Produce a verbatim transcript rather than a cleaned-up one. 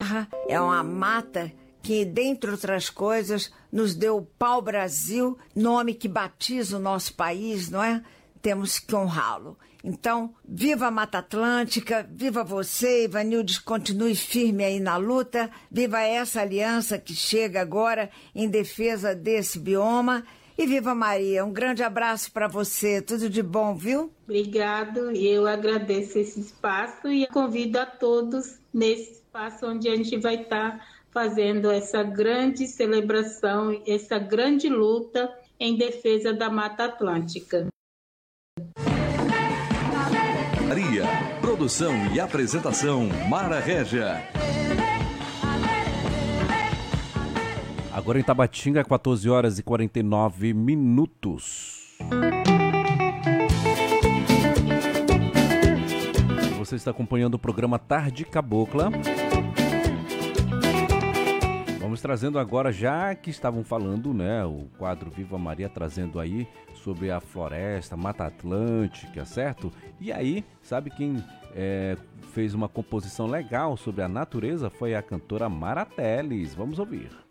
terra, é uma mata que, dentre outras coisas, nos deu o pau-brasil, nome que batiza o nosso país, não é? Temos que honrá-lo. Então, viva a Mata Atlântica, viva você, Ivanildes, continue firme aí na luta, viva essa aliança que chega agora em defesa desse bioma e viva Maria. Um grande abraço para você, tudo de bom, viu? Obrigado, eu agradeço esse espaço e convido a todos nesse espaço onde a gente vai estar fazendo essa grande celebração, essa grande luta em defesa da Mata Atlântica. Maria, produção e apresentação Mara Régia. Agora em Tabatinga, quatorze horas e quarenta e nove minutos. Você está acompanhando o programa Tarde Cabocla. Vamos trazendo agora, já que estavam falando, né, o quadro Viva Maria, trazendo aí sobre a floresta, Mata Atlântica, certo? E aí, sabe quem é, fez uma composição legal sobre a natureza? Foi a cantora Mara Teles. Vamos ouvir.